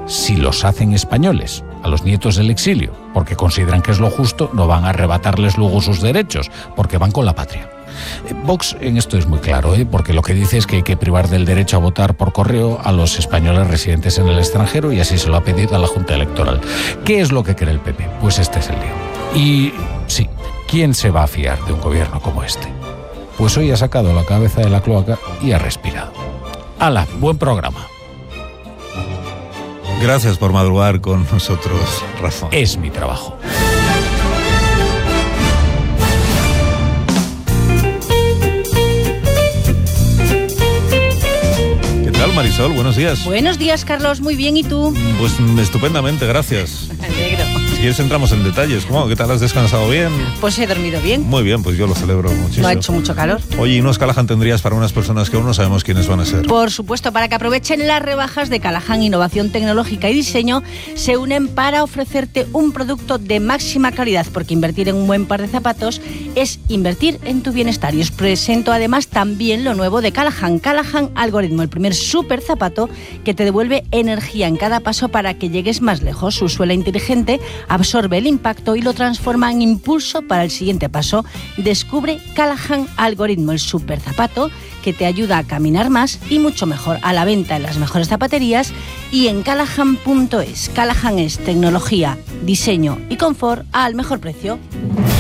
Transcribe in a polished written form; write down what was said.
si los hacen españoles a los nietos del exilio, porque consideran que es lo justo, no van a arrebatarles luego sus derechos, porque van con la patria. Vox en esto es muy claro, porque lo que dice es que hay que privar del derecho a votar por correo a los españoles residentes en el extranjero, y así se lo ha pedido a la Junta Electoral. ¿Qué es lo que cree el PP? Pues este es el lío. Y sí, ¿quién se va a fiar de un gobierno como este? Pues hoy ha sacado la cabeza de la cloaca y ha respirado. ¡Hala! Buen programa. Gracias por madrugar con nosotros, Rafa. Es mi trabajo. ¿Qué tal, Marisol? Buenos días. Buenos días, Carlos. Muy bien, ¿y tú? Pues estupendamente, gracias. Me alegro. Si quieres entramos en detalles. ¿Cómo? ¿Qué tal? ¿Has descansado bien? Pues he dormido bien. Muy bien, pues yo lo celebro muchísimo. No ha hecho mucho calor. Oye, ¿y unos Callahan tendrías para unas personas que aún no sabemos quiénes van a ser? Por supuesto, para que aprovechen las rebajas de Callahan Innovación Tecnológica y Diseño, se unen para ofrecerte un producto de máxima calidad, porque invertir en un buen par de zapatos es invertir en tu bienestar. Y os presento además también lo nuevo de Callahan. Callahan Algoritmo, el primer super zapato que te devuelve energía en cada paso para que llegues más lejos. Su suela inteligente absorbe el impacto y lo transforma en impulso para el siguiente paso. Descubre Callahan Algoritmo, el super zapato que te ayuda a caminar más y mucho mejor. A la venta en las mejores zapaterías y en callahan.es. Callahan es tecnología, diseño y confort al mejor precio.